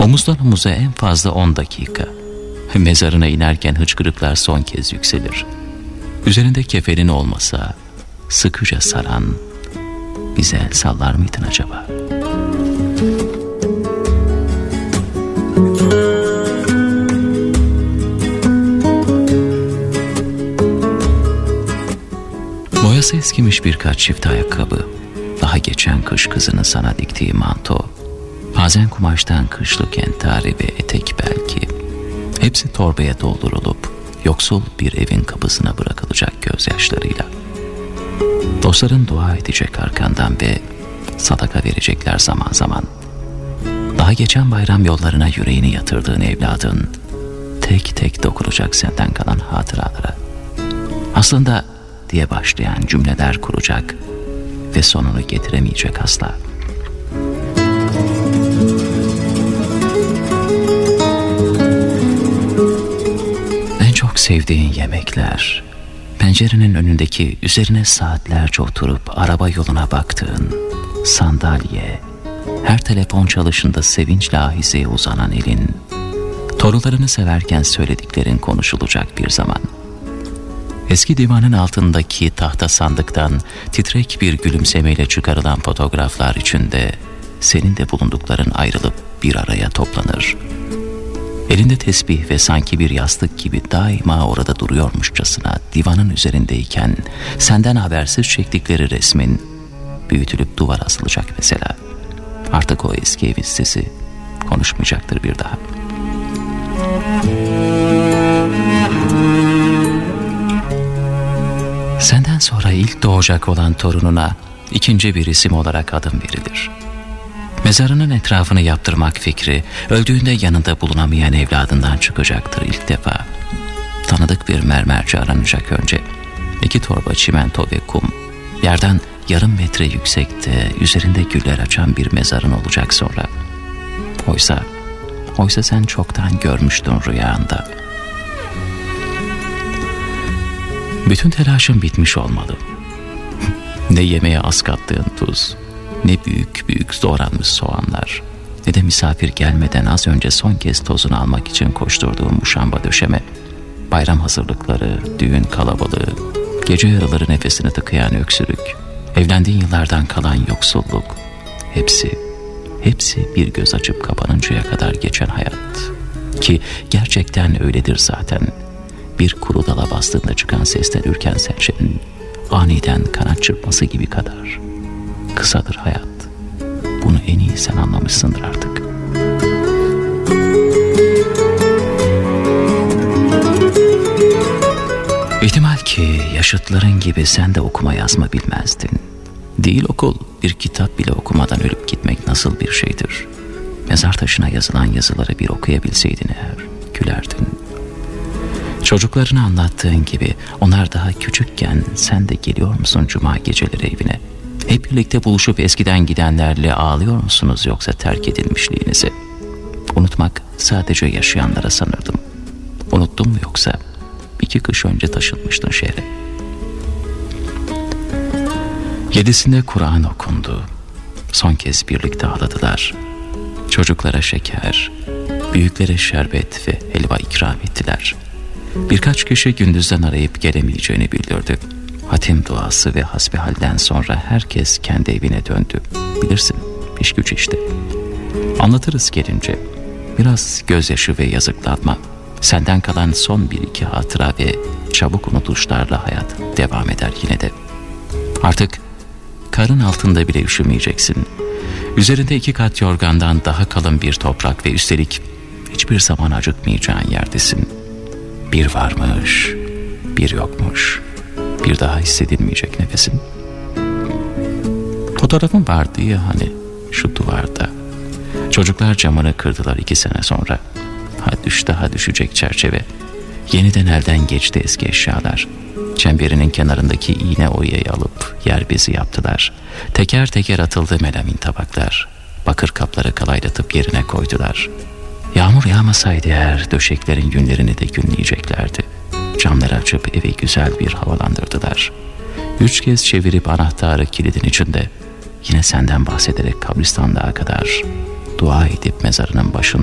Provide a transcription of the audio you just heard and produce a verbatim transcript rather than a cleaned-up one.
Omuzdan omuza en fazla on dakika. Mezarına inerken hıçkırıklar son kez yükselir. Üzerinde kefenin olmasa sıkıca saran, bize el sallar mıydın acaba? Boyası eskimiş birkaç çift ayakkabı, daha geçen kış kızının sana diktiği manto, bazen kumaştan kışlık entari ve etek belki, hepsi torbaya doldurulup yoksul bir evin kapısına bırakılacak gözyaşlarıyla. Dostların dua edecek arkandan ve sadaka verecekler zaman zaman. Daha geçen bayram yollarına yüreğini yatırdığın evladın tek tek dokunacak senden kalan hatıralara. Aslında diye başlayan cümleler kuracak ve sonunu getiremeyecek asla. En çok sevdiğin yemekler, pencerenin önündeki üzerine saatlerce oturup araba yoluna baktığın sandalye, her telefon çalışında sevinçle ahizeye uzanan elin, torunlarını severken söylediklerin konuşulacak bir zaman. Eski divanın altındaki tahta sandıktan titrek bir gülümsemeyle çıkarılan fotoğraflar içinde senin de bulundukların ayrılıp bir araya toplanır. Elinde tesbih ve sanki bir yastık gibi daima orada duruyormuşçasına divanın üzerindeyken senden habersiz çektikleri resmin büyütülüp duvara asılacak mesela. Artık o eski evin sesi konuşmayacaktır bir daha. Senden sonra ilk doğacak olan torununa ikinci bir isim olarak adım verilir. Mezarının etrafını yaptırmak fikri öldüğünde yanında bulunamayan evladından çıkacaktır ilk defa. Tanıdık bir mermerci aranacak önce. İki torba çimento ve kum, yerden yarım metre yüksekte üzerinde güller açan bir mezarın olacak sonra. Oysa, oysa sen çoktan görmüştün rüyanda. Bütün telaşın bitmiş olmalı. Ne yemeğe az kattığın tuz, ne büyük büyük doğranmış soğanlar, ne de misafir gelmeden az önce son kez tozunu almak için koşturduğum muşamba döşeme, bayram hazırlıkları, düğün kalabalığı, gece yarıları nefesini tıkayan öksürük, evlendiğin yıllardan kalan yoksulluk, hepsi, hepsi bir göz açıp kapanıncaya kadar geçen hayat. Ki gerçekten öyledir zaten. Bir kuru dala bastığında çıkan sesten ürken serçenin aniden kanat çırpması gibi kadar kısadır hayat. Bunu en iyi sen anlamışsındır artık. İhtimal ki yaşıtların gibi sen de okuma yazma bilmezdin. Değil okul, bir kitap bile okumadan ölüp gitmek nasıl bir şeydir? Mezar taşına yazılan yazıları bir okuyabilseydin eğer, gülerdin. Çocuklarına anlattığın gibi onlar daha küçükken sen de geliyor musun cuma geceleri evine? Hep birlikte buluşup eskiden gidenlerle ağlıyor musunuz yoksa terk edilmişliğinizi? Unutmak sadece yaşayanlara sanırdım. Unuttun mu yoksa? İki kış önce taşınmıştın şehre. Yedisinde Kur'an okundu. Son kez birlikte ağladılar. Çocuklara şeker, büyüklere şerbet ve helva ikram ettiler. Birkaç kişi gündüzden arayıp gelemeyeceğini bildirdi. Hatim duası ve hasbihalden sonra herkes kendi evine döndü. Bilirsin, iş güç işte. Anlatırız gelince. Biraz gözyaşı ve yazıklanma. Senden kalan son bir iki hatıra ve çabuk unutuşlarla hayat devam eder yine de. Artık karın altında bile üşümeyeceksin. Üzerinde iki kat yorgandan daha kalın bir toprak ve üstelik hiçbir zaman acıkmayacağın yerdesin. Bir varmış, bir yokmuş, bir daha hissedilmeyecek nefesin. Fotoğrafın vardı ya hani şu duvarda. Çocuklar camını kırdılar iki sene sonra. Ha düştü ha düşecek çerçeve. Yeniden elden geçti eski eşyalar. Çemberinin kenarındaki iğne oyayı alıp yer bezi yaptılar. Teker teker atıldı melamin tabaklar. Bakır kapları kalaylatıp yerine koydular. Yağmur yağmasaydı eğer döşeklerin günlerini de günleyeceklerdi. Camları açıp evi güzel bir havalandırdılar. Üç kez çevirip anahtarı kilidin içinde yine senden bahsederek kabristanlığa kadar dua edip mezarının başında